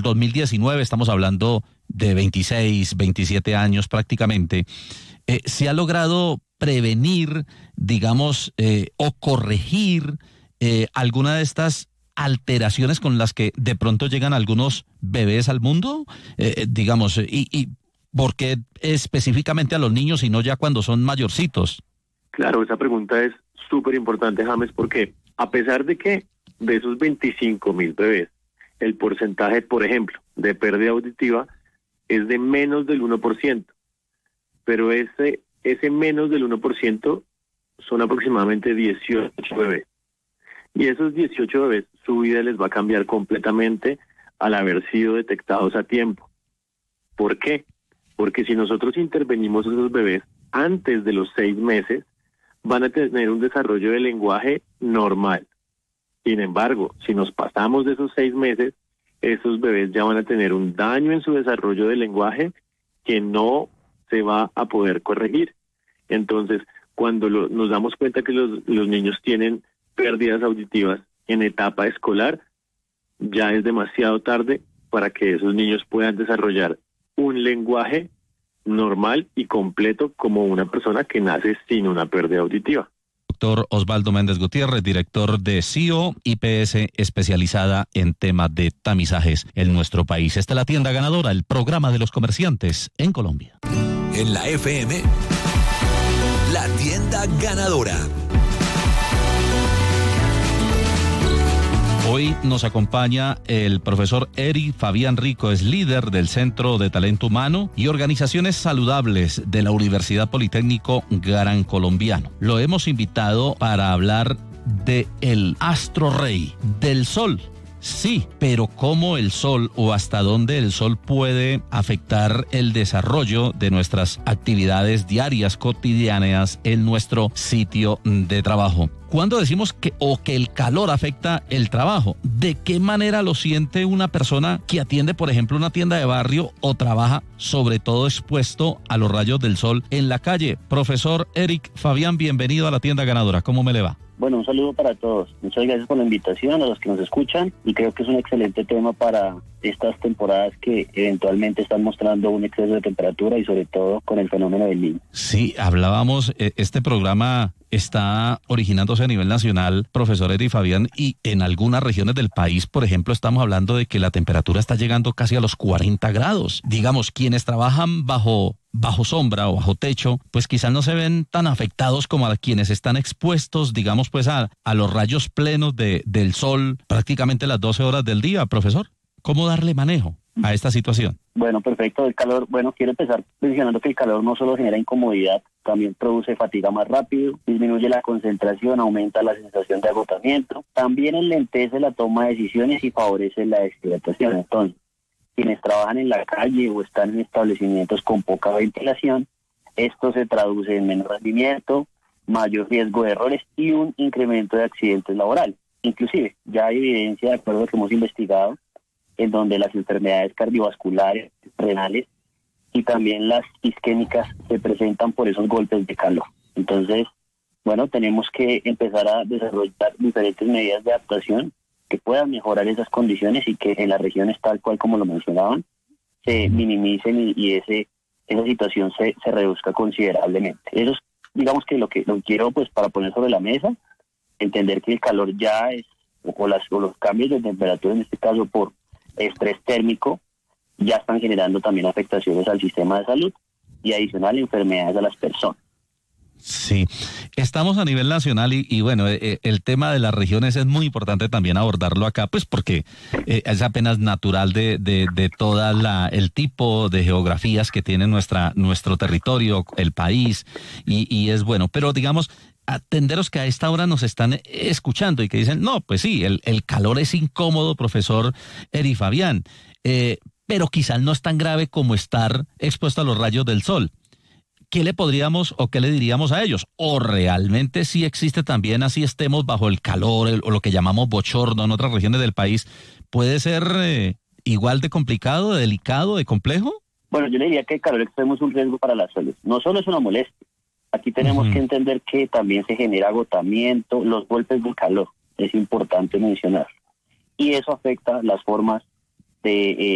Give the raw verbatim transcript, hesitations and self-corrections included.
dos mil diecinueve, estamos hablando de veintiséis, veintisiete años prácticamente, eh, se ha logrado prevenir, digamos, eh, o corregir eh, alguna de estas alteraciones con las que de pronto llegan algunos bebés al mundo, eh, digamos, y, y ¿por qué específicamente a los niños y no ya cuando son mayorcitos? Claro, esa pregunta es súper importante, James, porque a pesar de que de esos veinticinco mil bebés, el porcentaje, por ejemplo, de pérdida auditiva es de menos del uno por ciento, pero ese, ese menos del uno por ciento son aproximadamente dieciocho bebés. Y esos dieciocho bebés, su vida les va a cambiar completamente al haber sido detectados a tiempo. ¿Por qué? Porque si nosotros intervenimos esos bebés antes de los seis meses, van a tener un desarrollo de lenguaje normal. Sin embargo, si nos pasamos de esos seis meses, esos bebés ya van a tener un daño en su desarrollo de lenguaje que no se va a poder corregir. Entonces, cuando lo, nos damos cuenta que los, los niños tienen pérdidas auditivas en etapa escolar, ya es demasiado tarde para que esos niños puedan desarrollar un lenguaje normal y completo como una persona que nace sin una pérdida auditiva. Doctor Osvaldo Méndez Gutiérrez, director de C I O I P S, especializada en temas de tamizajes en nuestro país. Esta es la tienda ganadora, el programa de los comerciantes en Colombia. En la F M, la tienda ganadora. Hoy nos acompaña el profesor Eric Fabián Rico, es líder del Centro de Talento Humano y Organizaciones Saludables de la Universidad Politécnico Gran Colombiano. Lo hemos invitado para hablar de el astro rey, del sol. Sí, pero ¿cómo el sol o hasta dónde el sol puede afectar el desarrollo de nuestras actividades diarias, cotidianas en nuestro sitio de trabajo? ¿Cuándo decimos que o que el calor afecta el trabajo? ¿De qué manera lo siente una persona que atiende, por ejemplo, una tienda de barrio o trabaja sobre todo expuesto a los rayos del sol en la calle? Profesor Eric Fabián, bienvenido a la tienda ganadora. ¿Cómo me le va? Bueno, un saludo para todos. Muchas gracias por la invitación, a los que nos escuchan, y creo que es un excelente tema para estas temporadas que eventualmente están mostrando un exceso de temperatura y sobre todo con el fenómeno del Niño. Sí, hablábamos, este programa está originándose a nivel nacional, profesor Eric Fabián, y en algunas regiones del país, por ejemplo, estamos hablando de que la temperatura está llegando casi a los cuarenta grados. Digamos, quienes trabajan bajo bajo sombra o bajo techo, pues quizás no se ven tan afectados como a quienes están expuestos, digamos, pues a, a los rayos plenos de, del sol prácticamente las doce horas del día, profesor. ¿Cómo darle manejo a esta situación? Bueno, perfecto. El calor, bueno, quiero empezar mencionando que el calor no solo genera incomodidad, también produce fatiga más rápido, disminuye la concentración, aumenta la sensación de agotamiento, también enlentece la toma de decisiones y favorece la deshidratación. Entonces, quienes trabajan en la calle o están en establecimientos con poca ventilación, esto se traduce en menor rendimiento, mayor riesgo de errores y un incremento de accidentes laborales. Inclusive, ya hay evidencia, de acuerdo a lo que hemos investigado, en donde las enfermedades cardiovasculares, renales y también las isquémicas se presentan por esos golpes de calor. Entonces, bueno, tenemos que empezar a desarrollar diferentes medidas de adaptación que puedan mejorar esas condiciones y que en las regiones tal cual como lo mencionaban, se minimicen y, y ese esa situación se, se reduzca considerablemente. Eso es, digamos que lo que lo quiero pues para poner sobre la mesa, entender que el calor ya es, o, las, o los cambios de temperatura en este caso por estrés térmico, ya están generando también afectaciones al sistema de salud y adicional enfermedades a las personas. Sí, estamos a nivel nacional y, y bueno, eh, el tema de las regiones es muy importante también abordarlo acá, pues porque eh, es apenas natural de, de, de toda la el tipo de geografías que tiene nuestra nuestro territorio, el país, y, y es bueno, pero digamos, atenderos que a esta hora nos están escuchando y que dicen, no, pues sí, el, el calor es incómodo, profesor Eric Fabián, eh, pero quizás no es tan grave como estar expuesto a los rayos del sol. ¿Qué le podríamos o qué le diríamos a ellos? ¿O realmente sí existe también, así estemos bajo el calor el, o lo que llamamos bochorno en otras regiones del país? ¿Puede ser eh, igual de complicado, de delicado, de complejo? Bueno, yo le diría que el calor extremo es un riesgo para la salud. No solo es una molestia. Aquí tenemos uh-huh. que entender que también se genera agotamiento, los golpes de calor. Es importante mencionar. Y eso afecta las formas de... Eh,